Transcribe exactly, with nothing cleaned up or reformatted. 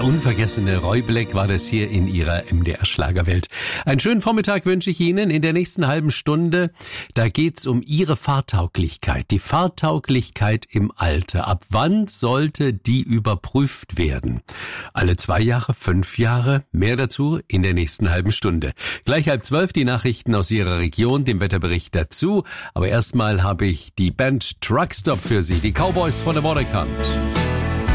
Der unvergessene Roy Black war das hier in ihrer M D R-Schlagerwelt. Einen schönen Vormittag wünsche ich Ihnen. In der nächsten halben Stunde, da geht's um Ihre Fahrtauglichkeit. Die Fahrtauglichkeit im Alter. Ab wann sollte die überprüft werden? Alle zwei Jahre, fünf Jahre? Mehr dazu in der nächsten halben Stunde. Gleich halb zwölf die Nachrichten aus Ihrer Region, dem Wetterbericht dazu. Aber erstmal habe ich die Band Truckstop für Sie, die Cowboys von der Waterkant.